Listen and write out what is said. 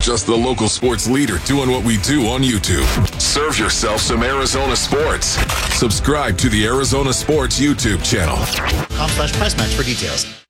just the local sports leader doing what we do on YouTube. Serve yourself some Arizona sports. Subscribe to the Arizona Sports YouTube channel. .com/price match for details.